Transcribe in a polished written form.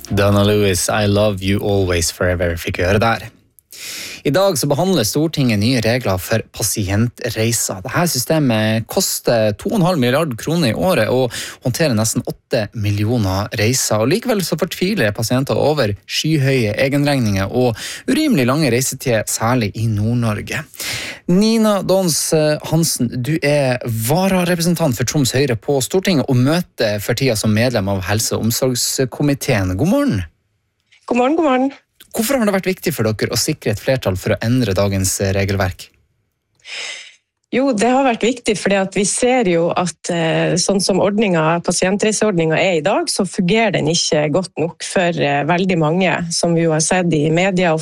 Donna Lewis, I love you always forever, fikk høre der. I dag så behandler Stortinget nye regler for pasientreiser. Dette systemet koster 2,5 milliard kroner i året og håndterer nesten 8 millioner reiser. Og likevel så fortviler pasienter over skyhøye egenregninger og urimelig lange reisetider, særlig i Nord-Norge. Nina Dons Hansen, du vararepresentant for Troms Høyre på Stortinget og møter for tida som medlem av helse- og omsorgskomiteen. God morgen. God morgen, god morgen. Hvorfor har det vært viktig for dere å sikre et flertall for å endre dagens regelverk? Jo, det har vært viktig fordi at vi ser jo at sånn som pasientreiseordningen i dag, så fungerer den ikke godt nok for veldig mange, som vi jo har sett i media og